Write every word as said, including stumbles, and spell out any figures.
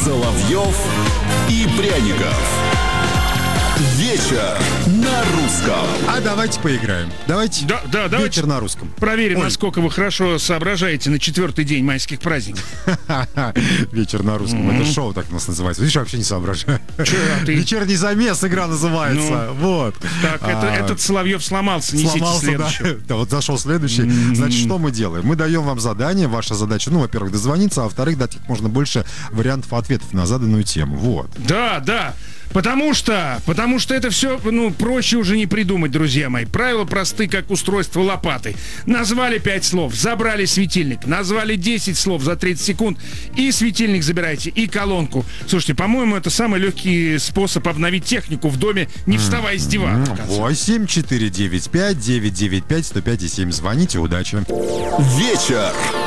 Соловьев и Пряников. Вечер на русском. А давайте поиграем. Давайте. Да, да, давайте вечер на русском. Проверим, Ой. насколько вы хорошо соображаете на четвертый день майских праздников. Вечер на русском. Это шоу так у нас называется. Видишь, я вообще не соображаю. Че, а ты? Вечерний замес игра называется. Вот. Так, это, А, этот Соловьев сломался, несите Сломался, да. следующего. Да, вот зашел следующий. Значит, что мы делаем? Мы даем вам задание. Ваша задача, ну, во-первых, дозвониться, а во-вторых, дать как можно больше вариантов ответов на заданную тему. Вот. Да, да. Потому что, потому что это все, ну, проще уже не придумать, друзья мои. Правила просты, как устройство лопаты. Назвали пять слов, забрали светильник. Назвали десять слов за тридцать секунд, и светильник забирайте, и колонку. Слушайте, по-моему, это самый легкий способ обновить технику в доме, не вставая с дивана. восемь четыре девять пять девять девять пять сто пять и семь. Звоните, удачи. Вечер